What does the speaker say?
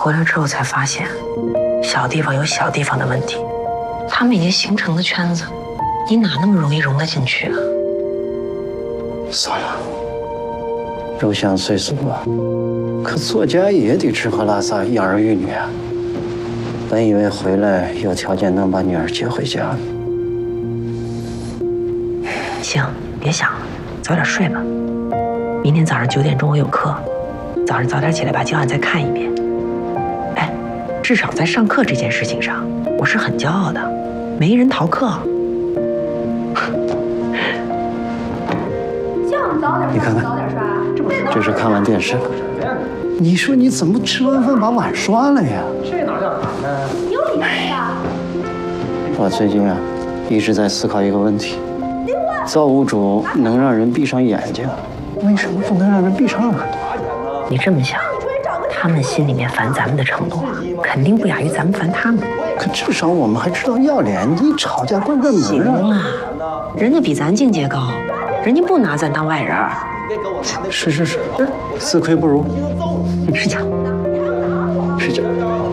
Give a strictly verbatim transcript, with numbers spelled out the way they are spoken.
回来之后才发现，小地方有小地方的问题，他们已经形成的圈子，你哪那么容易融得进去啊？ 算了，肉香虽俗啊，可作家也得吃喝拉撒、养儿育女啊。本以为回来有条件能把女儿接回家呢。 行，别想了，早点睡吧。明天早上九点钟我有课，早上早点起来把教案再看一遍。哎，至少在上课这件事情上，我是很骄傲的，没人逃课。 你看看，这是看完电视了。你说你怎么吃完饭把碗刷了呀？这哪叫喊呢？有理啊！我最近啊，一直在思考一个问题：造物主能让人闭上眼睛，为什么不能让人闭上耳朵？ 你这么想，他们心里面烦咱们的程度啊，肯定不亚于咱们烦他们。 可至少我们还知道要脸，你吵架关关门啊！ 行了，人家比咱境界高，人家不拿咱当外人。 是是是，自愧不如。 睡觉。 睡觉。